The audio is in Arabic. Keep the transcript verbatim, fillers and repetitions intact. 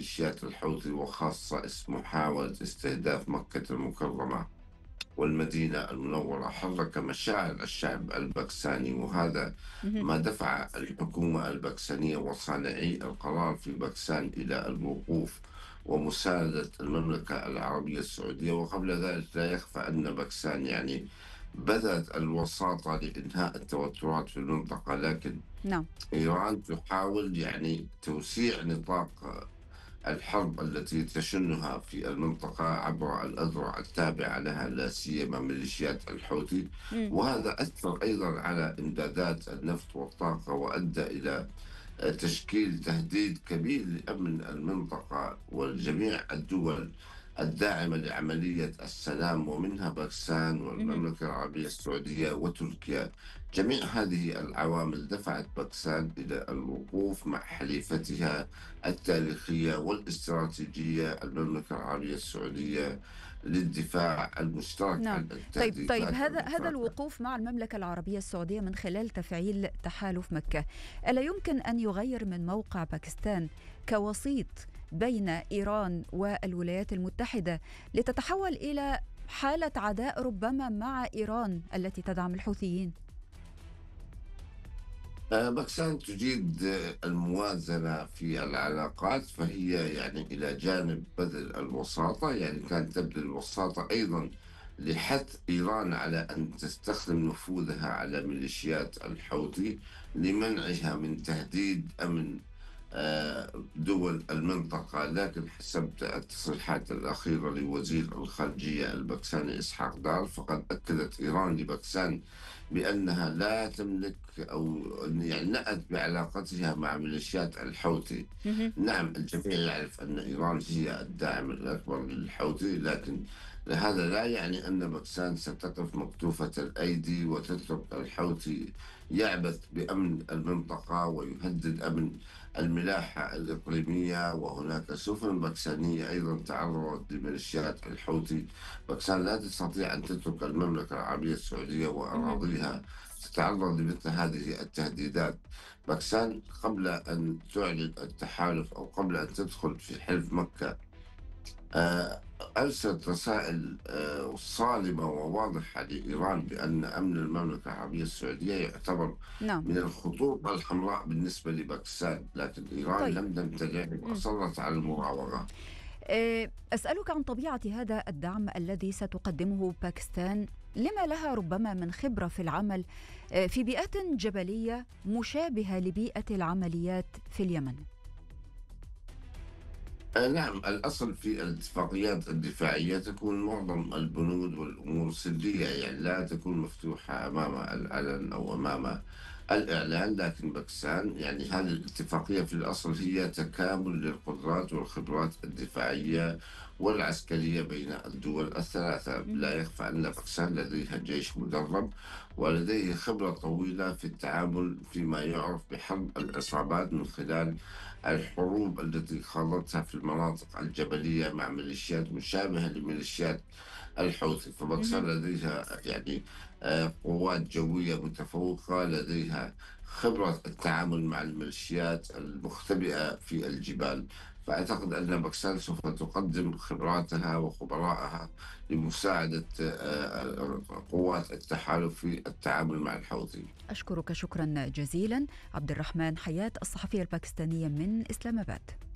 ميليشيات الحوثي، وخاصة اسم محاولة استهداف مكة المكرمة والمدينة المنورة، حرك مشاعر الشعب الباكستاني. وهذا مهم. ما دفع الحكومة الباكستانية وصانعي القرار في باكستان إلى الوقوف ومساندة المملكة العربية السعودية. وقبل ذلك لا يخفى أن باكستان يعني بذلت الوساطة لإنهاء التوترات في المنطقة، لكن نعم. إيران تحاول يعني توسيع نطاق الحرب التي تشنها في المنطقة عبر الأذرع التابعة لها، لا سيما ميليشيات الحوثي. مم. وهذا أثر أيضا على إمدادات النفط والطاقة، وأدى إلى تشكيل تهديد كبير لأمن المنطقة والجميع الدول الداعمة لعملية السلام، ومنها باكستان مهم. والمملكة العربية السعودية وتركيا. جميع هذه العوامل دفعت باكستان إلى الوقوف مع حليفتها التاريخية والاستراتيجية المملكة العربية السعودية للدفاع المشترك نعم. عن طيب طيب التهديدات هذا هذا المتراكمة. الوقوف مع المملكة العربية السعودية من خلال تفعيل تحالف مكة، ألا يمكن أن يغير من موقع باكستان كوسيط بين إيران والولايات المتحدة لتتحول إلى حالة عداء ربما مع إيران التي تدعم الحوثيين؟ آه، باكستان تجيد آه، الموازنة في العلاقات، فهي يعني إلى جانب بذل الوساطة، يعني كانت تبذل الوساطة أيضا لحث إيران على أن تستخدم نفوذها على ميليشيات الحوثي لمنعها من تهديد أمن آه، دول المنطقة. لكن حسب التصريحات الأخيرة لوزير الخارجية الباكستاني إسحاق دار، فقد أكدت إيران لباكستان بأنها لا تملك أو يعني نأت بعلاقتها مع ميليشيات الحوثي. مهم. نعم، الجميع يعرف أن إيران هي الداعم الأكبر للحوثي، لكن هذا لا يعني أن باكستان ستقف مكتوفة الأيدي وتترك الحوثي يعبث بأمن المنطقة ويهدد أمن الملاحة الإقليمية. وهناك سفن باكستانية أيضا تعرضت لميليشيات الحوثي. باكستان لا تستطيع أن تترك المملكة العربية السعودية مهم. وأراضيها تتعرض لمثل هذه التهديدات. باكستان قبل أن تعلن التحالف أو قبل أن تدخل في حلف مكة آه، أرسلت رسائل آه، صارمة وواضحة لإيران بأن أمن المملكة العربية السعودية يعتبر نعم. من الخطوط الحمراء بالنسبة لباكستان، لكن إيران طيب. لم تمتنع مم. وأصرت على المراوغة. آه، أسألك عن طبيعة هذا الدعم الذي ستقدمه باكستان، لما لها ربما من خبرة في العمل آه، في بيئات جبلية مشابهة لبيئة العمليات في اليمن. آه، نعم، الأصل في الاتفاقيات الدفاعية تكون معظم البنود والأمور سرية، يعني لا تكون مفتوحة أمام العلن أو أمام الإعلان. لكن باكستان يعني هذه الاتفاقية في الأصل هي تكامل للقدرات والخبرات الدفاعية والعسكرية بين الدول الثلاثة. مهم. لا يخفى أن باكستان لديها جيش مدرب ولديه خبرة طويلة في التعامل فيما يعرف بحرب العصابات من خلال الحروب التي خاضتها في المناطق الجبلية مع ميليشيات مشابهة لميليشيات الحوثي. فباكستان مهم. لديها يعني آه، قوات جوية متفوقة، لديها خبرة التعامل مع الميليشيات المختبئة في الجبال. فأعتقد أن باكستان سوف تقدم خبراتها وخبراءها لمساعدة آه، قوات التحالف في التعامل مع الحوثي. أشكرك شكرا جزيلا عبد الرحمن حياة، الصحفية الباكستانية من إسلام آباد.